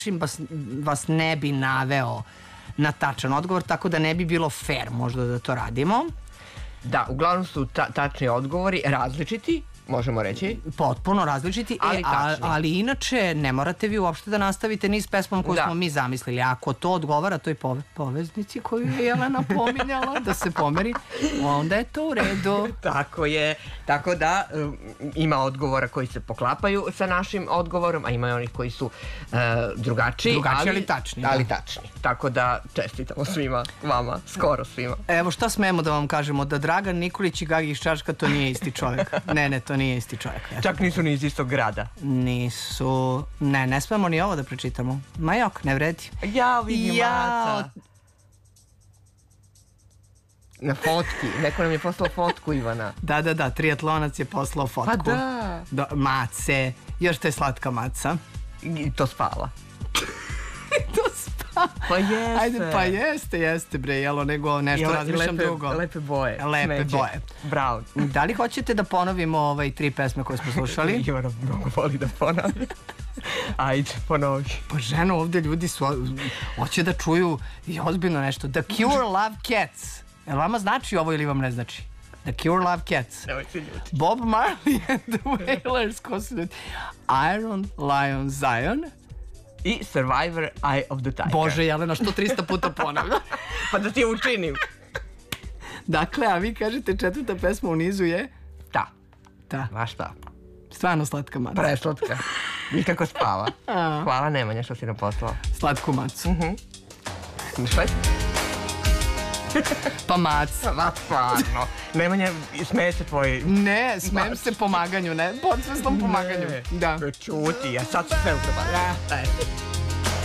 vas ne bi naveo na tačan odgovor, tako da ne bi bilo fair možda da to radimo. Da, uglavnom su tačni odgovori različiti, možemo reći. Potpuno različiti, ali inače ne morate vi uopšte da nastavite ni s pesmom koju smo mi zamislili. Ako to odgovara toj poveznici koju je Jelena pominjala da se pomeri, onda je to u redu. Tako je, tako da ima odgovora koji se poklapaju sa našim odgovorom, a ima i onih koji su drugačiji, ali tačni. Ali tačni. Tako da čestitamo svima, vama, skoro svima. Evo šta smemo da vam kažemo, da Dragan Nikolić i Gagi iz Čačka to nije isti čovjek. Ne, to nije isti čovjek. Čak nisu ni iz istog grada. Nisu. Ne smemo ni ovo da pročitamo. Ma jok, ne vredi. Ja vidim Maca. Na fotki. Neko nam je poslao fotku, Ivana. Da, triatlonac je poslao fotku. Pa da. Mace. Još to je slatka maca. I to spava. To spava. Pa jeste. Ajde, pa jeste bre, jelo, nego nešto razmišljam drugo. Lepe boje. Lepe boje. Bravo. Da li hoćete da ponovimo 3 pesme koje smo slušali? Ivana mnogo voli da ponovi. Ajde, ponovi. Pa ženo, ovdje ljudi hoće da čuju i ozbiljno nešto. The Cure, Love Cats. Jel vama znači ovo ili vam ne znači? The Cure, Love Cats. Nemoj se ljuti. Bob Marley and the Wailers. Ko su ljudi? Iron Lion Zion. I Survivor, Eye of the Tiger. Bože, Jelena, što 300 puta ponavlja? Pa da ti je učinim. Dakle, a vi kažete 4. pesma u nizu je? Ta. Vaš ta. Stvarno slatka maca. Preslatka. I kako spava. Hvala Nemanja što si nam poslao. Slatku macu. Šta je? Pa maca. Va, stvarno. Nemanja, smeje se tvoji... Ne, smejem se pomaganju, ne? Podsvesnom pomaganju. Da. Čuti, ja sad sve upravo.